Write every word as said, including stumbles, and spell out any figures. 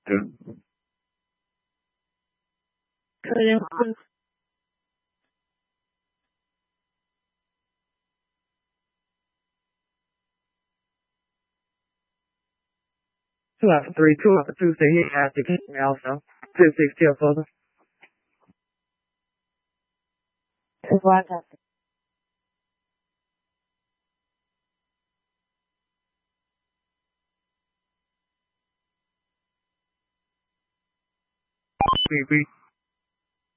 Two after three, two after two, so he has to keep me also. Two six still further. Two one after. B B.